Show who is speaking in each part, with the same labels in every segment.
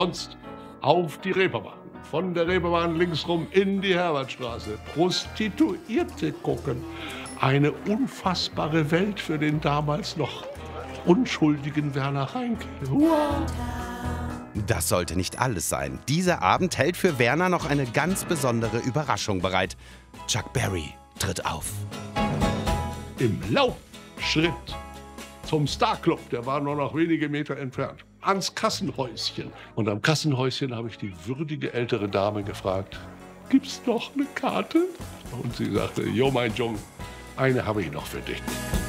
Speaker 1: Sonst auf die Reeperbahn. Von der Reeperbahn links rum in die Herbertstraße. Prostituierte gucken. Eine unfassbare Welt für den damals noch unschuldigen Werner Reinke. Uah.
Speaker 2: Das sollte nicht alles sein. Dieser Abend hält für Werner noch eine ganz besondere Überraschung bereit. Chuck Berry tritt auf.
Speaker 1: Im Laufschritt zum Starclub, der war nur noch wenige Meter entfernt, ans Kassenhäuschen. Und am Kassenhäuschen habe ich die würdige ältere Dame gefragt, gibt's noch eine Karte? Und sie sagte, jo mein Jung, eine habe ich noch für dich.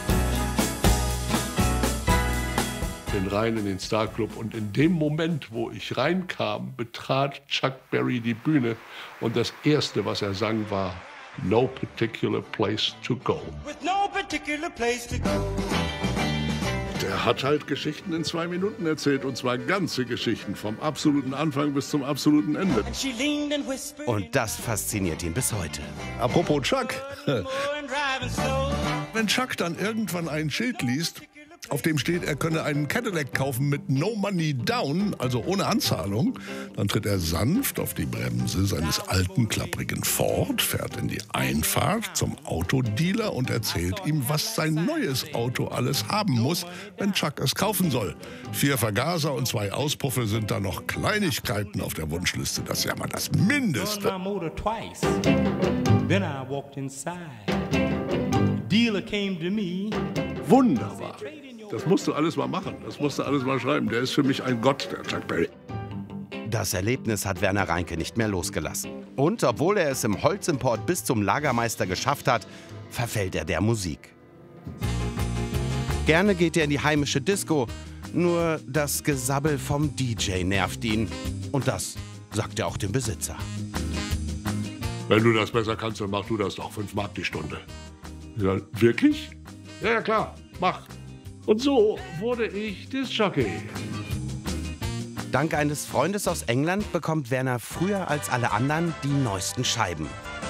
Speaker 1: Bin rein in den Starclub und in dem Moment, wo ich reinkam, betrat Chuck Berry die Bühne und das Erste, was er sang, war No particular place to go.
Speaker 3: With no particular place to go.
Speaker 1: Der hat halt Geschichten in 2 Minuten erzählt, und zwar ganze Geschichten, vom absoluten Anfang bis zum absoluten Ende.
Speaker 3: And she leaned and whispered,
Speaker 2: Und das fasziniert ihn bis heute.
Speaker 1: Apropos Chuck,
Speaker 3: "More and driving slow."
Speaker 1: wenn Chuck dann irgendwann ein Schild liest, auf dem steht, er könne einen Cadillac kaufen mit No Money Down, also ohne Anzahlung, dann tritt er sanft auf die Bremse seines alten, klapprigen Ford, fährt in die Einfahrt zum Autodealer und erzählt ihm, was sein neues Auto alles haben muss, wenn Chuck es kaufen soll. 4 Vergaser und 2 Auspuffe sind da noch Kleinigkeiten auf der Wunschliste. Das ist ja mal das Mindeste.
Speaker 4: My motor twice. Then I walked inside. Dealer came to me.
Speaker 1: Wunderbar. Das musst du alles mal machen. Das musst du alles mal schreiben. Der ist für mich ein Gott, der Chuck Berry.
Speaker 2: Das Erlebnis hat Werner Reinke nicht mehr losgelassen. Und obwohl er es im Holzimport bis zum Lagermeister geschafft hat, verfällt er der Musik. Gerne geht er in die heimische Disco, nur das Gesabbel vom DJ nervt ihn. Und das sagt er auch dem Besitzer.
Speaker 1: Wenn du das besser kannst, dann mach du das doch. 5 Mark die Stunde. Ja, wirklich? Ja, klar, mach. Und so wurde ich Diskjockey.
Speaker 2: Dank eines Freundes aus England bekommt Werner früher als alle anderen die neuesten Scheiben.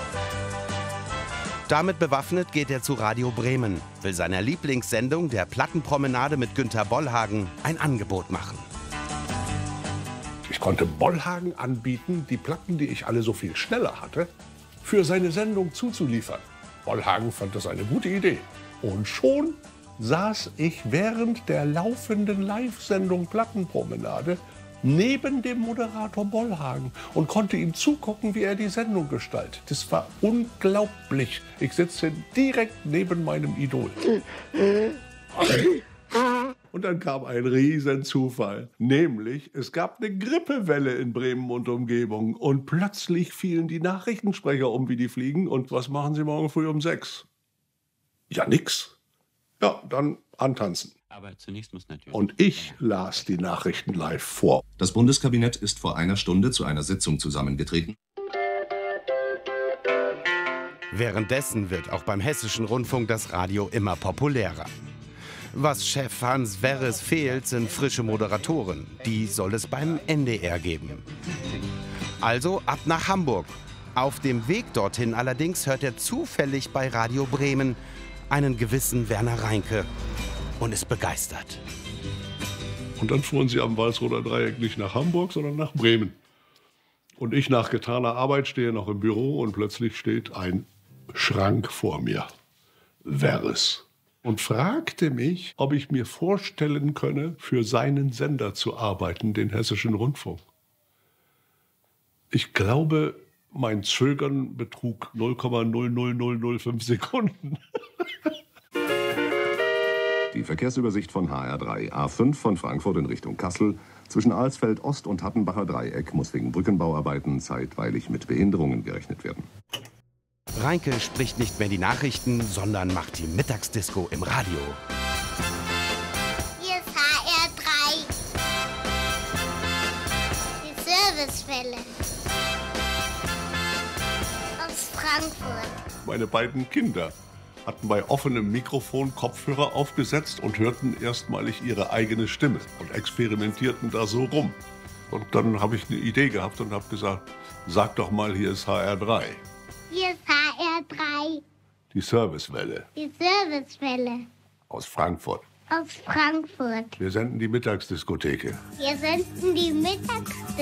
Speaker 2: Damit bewaffnet geht er zu Radio Bremen, will seiner Lieblingssendung, der Plattenpromenade mit Günter Bollhagen, ein Angebot machen.
Speaker 1: Ich konnte Bollhagen anbieten, die Platten, die ich alle so viel schneller hatte, für seine Sendung zuzuliefern. Bollhagen fand das eine gute Idee. Und schon saß ich während der laufenden Live-Sendung Plattenpromenade neben dem Moderator Bollhagen und konnte ihm zugucken, wie er die Sendung gestaltet. Das war unglaublich. Ich sitze direkt neben meinem Idol. Und dann kam ein Riesenzufall. Nämlich, es gab eine Grippewelle in Bremen und Umgebung. Und plötzlich fielen die Nachrichtensprecher um wie die Fliegen. Und was machen sie morgen früh um 6? Ja, nix. Ja, dann antanzen.
Speaker 5: Aber zunächst muss natürlich...
Speaker 1: Und ich las die Nachrichten live vor.
Speaker 6: Das Bundeskabinett ist vor einer Stunde zu einer Sitzung zusammengetreten.
Speaker 2: Währenddessen wird auch beim Hessischen Rundfunk das Radio immer populärer. Was Chef Hans Werres fehlt, sind frische Moderatoren. Die soll es beim NDR geben. Also ab nach Hamburg. Auf dem Weg dorthin allerdings hört er zufällig bei Radio Bremen einen gewissen Werner Reinke und ist begeistert.
Speaker 1: Und dann fuhren sie am Walsroder Dreieck nicht nach Hamburg, sondern nach Bremen. Und ich nach getaner Arbeit stehe noch im Büro und plötzlich steht ein Schrank vor mir. Werres. Und fragte mich, ob ich mir vorstellen könne, für seinen Sender zu arbeiten, den Hessischen Rundfunk. Ich glaube, mein Zögern betrug 0,00005 Sekunden.
Speaker 7: Die Verkehrsübersicht von HR3. A5 von Frankfurt in Richtung Kassel. Zwischen Alsfeld Ost und Hattenbacher Dreieck muss wegen Brückenbauarbeiten zeitweilig mit Behinderungen gerechnet werden.
Speaker 2: Reinke spricht nicht mehr die Nachrichten, sondern macht die Mittagsdisco im Radio.
Speaker 8: Hier ist HR3. Die Servicewelle. Aus Frankfurt.
Speaker 1: Meine beiden Kinder hatten bei offenem Mikrofon Kopfhörer aufgesetzt und hörten erstmalig ihre eigene Stimme und experimentierten da so rum. Und dann habe ich eine Idee gehabt und habe gesagt, sag doch mal, hier ist HR3.
Speaker 8: Hier ist HR3.
Speaker 1: Die Servicewelle
Speaker 8: Die Servicewelle.
Speaker 1: aus Frankfurt.
Speaker 8: aus Frankfurt.
Speaker 1: Wir senden die Mittagsdiskotheke.
Speaker 8: Wir senden die Mittagsdiskothek.